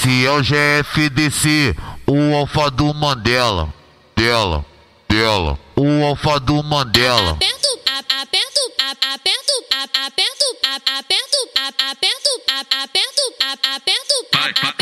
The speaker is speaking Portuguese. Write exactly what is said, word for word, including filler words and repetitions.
Esse é o G F D C, o alfa do Mandela. Dela, dela, o alfa do Mandela. Aperto, a- aperto, a- aperto, a- aperto, a- aperto, a- aperto, a- aperto, a- aperto, a- aperto, a- aperto.